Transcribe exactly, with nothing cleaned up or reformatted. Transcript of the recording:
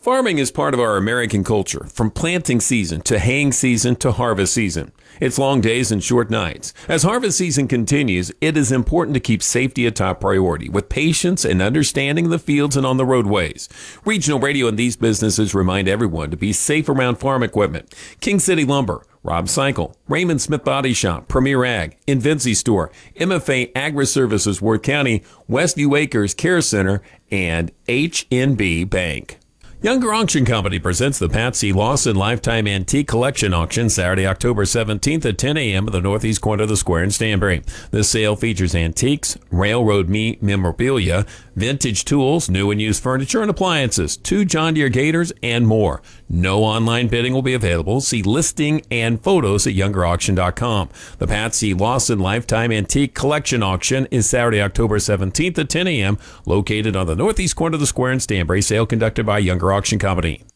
Farming is part of our American culture, from planting season to haying season to harvest season. It's long days and short nights. As harvest season continues, it is important to keep safety a top priority with patience and understanding the fields and on the roadways. Regional Radio and these businesses remind everyone to be safe around farm equipment. King City Lumber, Rob Cycle, Raymond Smith Body Shop, Premier Ag, Invinci Store, M F A Agri-Services Worth County, Westview Acres Care Center, and H N B Bank. Younger Auction Company presents the Patsy Lawson Lifetime Antique Collection Auction Saturday, October seventeenth at ten a.m. at the northeast corner of the square in Stanbury. This sale features antiques, railroad meat memorabilia, vintage tools, new and used furniture and appliances, two John Deere Gators, and more. No online bidding will be available. See listing and photos at younger auction dot com. The Patsy Lawson Lifetime Antique Collection Auction is Saturday, October seventeenth at ten a.m. located on the northeast corner of the square in Stanbury. Sale conducted by Younger Auction Company.